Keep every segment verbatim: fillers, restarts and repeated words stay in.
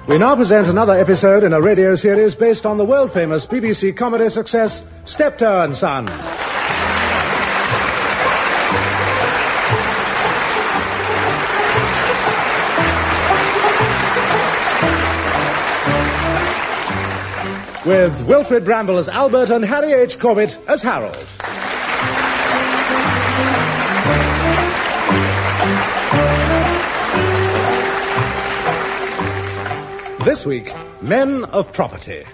We now present another episode in a radio series based on the world-famous B B C comedy success, Steptoe and Son. With Wilfred Bramble as Albert and Harry H. Corbett as Harold. This week, Men of Property.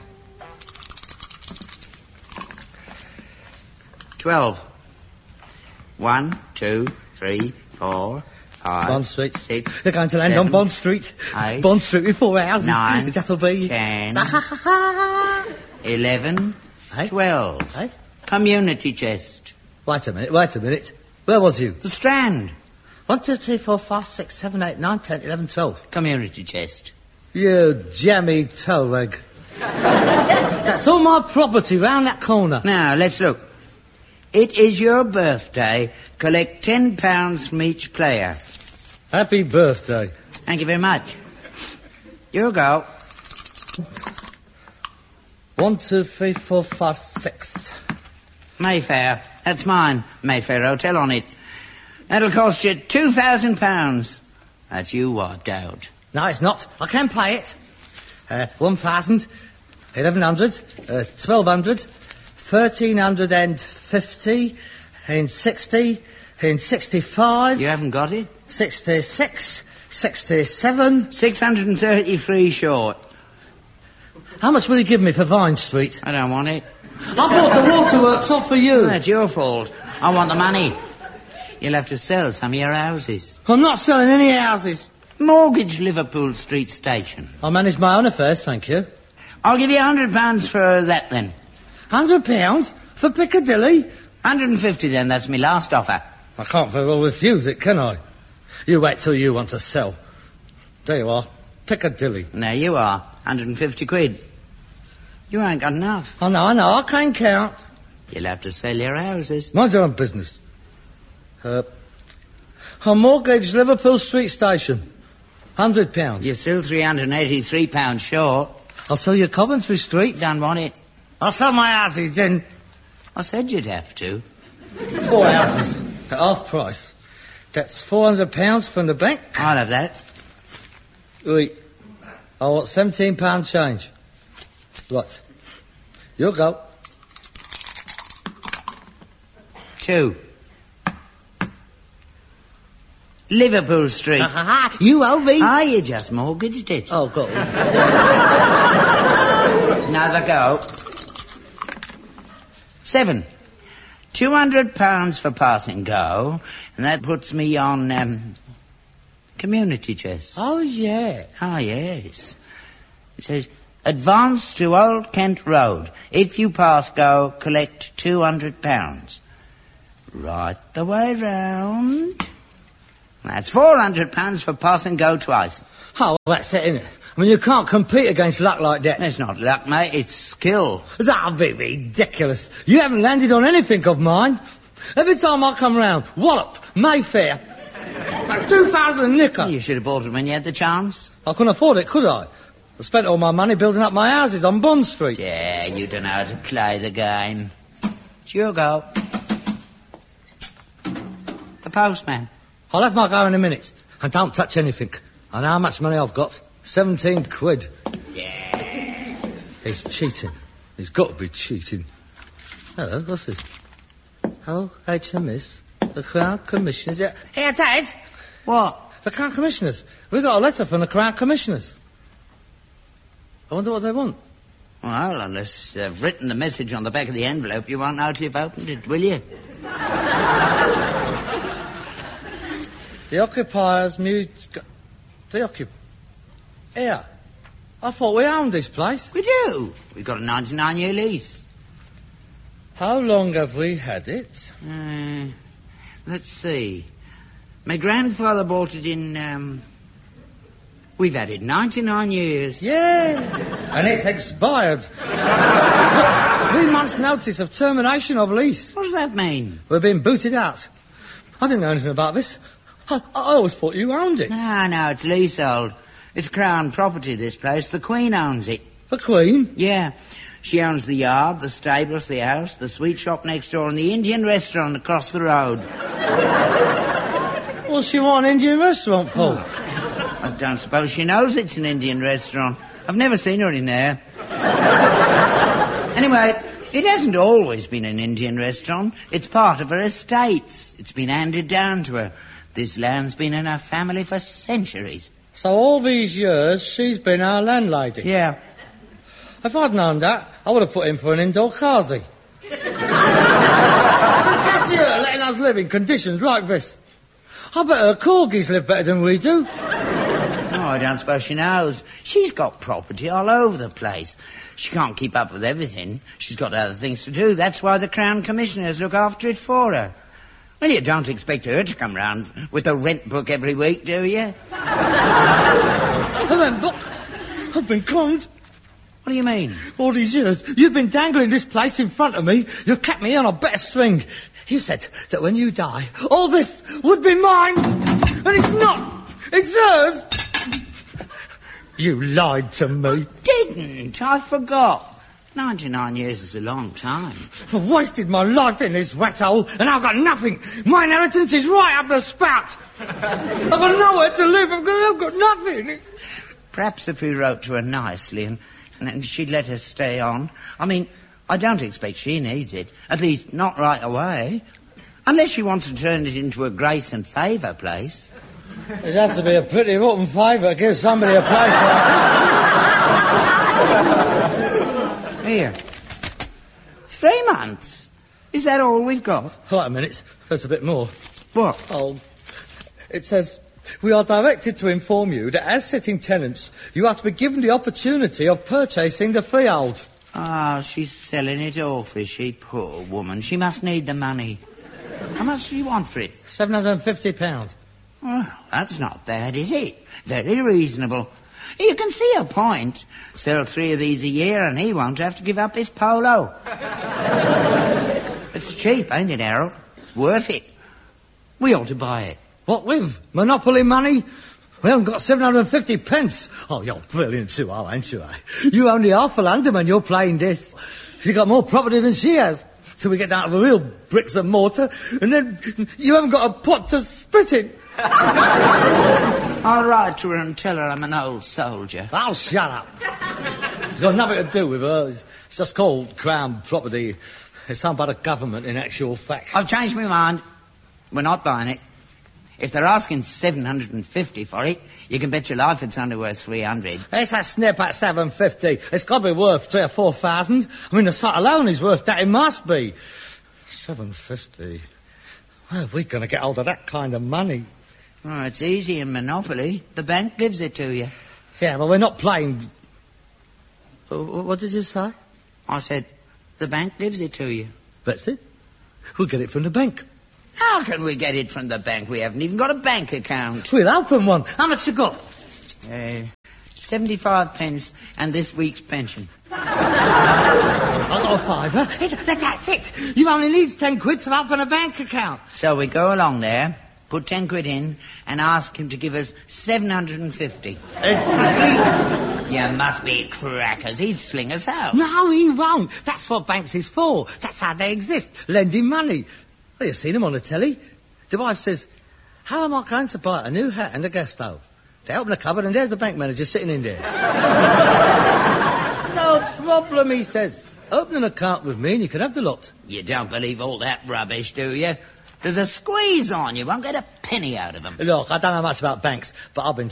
Twelve. One, two, three, four, five, Bond Street. six, They're going to land seven, on Bond Street. eight, Bond Street with four houses. nine, That'll be... ten, eleven, Hey? twelve. Hey? Community chest. Wait a minute, wait a minute. Where was you? The Strand. One, two, three, four, five, six, seven, eight, nine, ten, eleven, twelve. Community chest. You jammy toe leg. That's all my property round that corner. Now, let's look. It is your birthday. Collect ten pounds from each player. Happy birthday. Thank you very much. You go. One, two, three, four, five, six. Mayfair. That's mine. Mayfair Hotel on it. That'll cost you two thousand pounds. That's you wiped out. No, it's not. I can pay it. Uh, one thousand, eleven hundred, uh, twelve hundred, thirteen hundred and fifty, and sixty, and sixty-five. You haven't got it? Sixty-six, sixty-seven. six hundred and thirty-three short. How much will you give me for Vine Street? I don't want it. I bought the waterworks off for you. That's your fault. I want the money. You'll have to sell some of your houses. I'm not selling any houses. Mortgage Liverpool Street Station. I manage my own affairs, thank you. I'll give you a hundred pounds for that then. Hundred pounds for Piccadilly? Hundred and fifty then, that's my last offer. I can't very well refuse it, can I? You wait till you want to sell. There you are, Piccadilly. And there you are, hundred and fifty quid. You ain't got enough. I know, I know, I can't count. You'll have to sell your houses. Mind your own business. Uh, a mortgage Liverpool Street Station. Hundred pounds. You're still three hundred and eighty-three pounds short. I'll sell you Coventry Street. Don't want it. I'll sell my houses then. I said you'd have to. Four houses at half price. That's four hundred pounds from the bank. I'll have that. Oui. I want seventeen pound change. Right. You'll go. Two. Liverpool Street. Ha You owe me. Ah, you just mortgaged it. Oh, God. Another go. Seven. Two hundred pounds for passing go, and that puts me on, um, community chest. Oh, yeah. Ah, yes. It says, advance to Old Kent Road. If you pass go, collect two hundred pounds. Right the way round. That's four hundred pounds for pass and go twice. Oh, well, that's it, isn't it? I mean, you can't compete against luck like that. It's not luck, mate. It's skill. That'll be ridiculous. You haven't landed on anything of mine. Every time I come round, wallop, Mayfair. Like two thousand nicker. You should have bought it when you had the chance. I couldn't afford it, could I? I spent all my money building up my houses on Bond Street. Yeah, you don't know how to play the game. It's your go. The postman. I'll have my go in a minute. And don't touch anything. I know how much money I've got. Seventeen quid. Yeah. He's cheating. He's got to be cheating. Hello, what's this? Oh, H M S. The Crown Commissioners. Yeah. Here, Dad. What? The Crown Commissioners. We got a letter from the Crown Commissioners. I wonder what they want. Well, unless they've written the message on the back of the envelope, you won't know till you've opened it, will you? The occupiers muse... The occup... Here. I thought we owned this place. We do. We've got a ninety-nine year lease. How long have we had it? Uh, let's see. My grandfather bought it in, um... We've had it ninety-nine years. Yeah. And it's expired. Look, three months' notice of termination of lease. What does that mean? We're being booted out. I didn't know anything about this. I, I always thought you owned it. No, no, it's leasehold. It's Crown property, this place. The Queen owns it. The Queen? Yeah. She owns the yard, the stables, the house, the sweet shop next door, and the Indian restaurant across the road. What's she want an Indian restaurant for? I don't suppose she knows it's an Indian restaurant. I've never seen her in there. Anyway, it hasn't always been an Indian restaurant. It's part of her estates. It's been handed down to her. This land's been in her family for centuries. So all these years, she's been our landlady? Yeah. If I'd known that, I would have put in for an indoor qazi. Fancy her letting us live in conditions like this. I bet her corgis live better than we do. Oh, I don't suppose she knows. She's got property all over the place. She can't keep up with everything. She's got other things to do. That's why the Crown Commissioners look after it for her. Well, you don't expect her to come round with the rent book every week, do you? The rent book? I've been conned. What do you mean? All these years, you've been dangling this place in front of me. You've kept me on a better string. You said that when you die, all this would be mine. And it's not. It's hers. You lied to me. Didn't. I forgot. Ninety-nine years is a long time. I've wasted my life in this rat hole, and I've got nothing. My inheritance is right up the spout. I've got nowhere to live. I've got, I've got nothing. Perhaps if we wrote to her nicely and, and she'd let us stay on. I mean, I don't expect she needs it. At least, not right away. Unless she wants to turn it into a grace and favour place. It'd have to be a pretty rotten favour to give somebody a place like this. Here. Three months? Is that all we've got? Wait a minute. There's a bit more. What? Oh, it says, we are directed to inform you that as sitting tenants, you are to be given the opportunity of purchasing the freehold. Ah, she's selling it off, is she? Poor woman. She must need the money. How much do you want for it? Seven hundred and fifty pounds. Well, that's not bad, is it? Very reasonable. You can see a point. Sell three of these a year and he won't have to give up his polo. It's cheap, ain't it, Harold? It's worth it. We ought to buy it. What with? Monopoly money? We haven't got seven hundred and fifty pence. Oh, you're brilliant too, oh, ain't you, eh? You only half a London when you're playing this. You've got more property than she has. Till we get down to the real bricks and mortar, and then you haven't got a pot to spit in. I'll write to her and tell her I'm an old soldier. Oh, shut up. It's got nothing to do with her. It's just called Crown property. It's owned by the government in actual fact. I've changed my mind. We're not buying it. If they're asking seven hundred and fifty for it, you can bet your life it's only worth three hundred. It's a snip at seven fifty. It's got to be worth three or four thousand. I mean, the site alone is worth that. It must be. Seven fifty. Where are we going to get hold of that kind of money? Oh, it's easy in Monopoly. The bank gives it to you. Yeah, but we're not playing... What did you say? I said, the bank gives it to you. That's it. We'll get it from the bank. How can we get it from the bank? We haven't even got a bank account. We'll open one. How much you got? Uh, seventy-five pence and this week's pension. I got a fiver. Hey, that, that's it. You only need ten quid to open a bank account. So we go along there, put ten quid in, and ask him to give us seven hundred and fifty. You must be crackers. He'd sling us out. No, he won't. That's what banks is for. That's how they exist. Lending money. Well, you've seen him on the telly. The wife says, how am I going to buy a new hat and a gas stove? They open the cupboard and there's the bank manager sitting in there. No problem, he says. Open an account with me and you can have the lot. You don't believe all that rubbish, do you? There's a squeeze on. You won't get a penny out of them. Look, I don't know much about banks, but I've been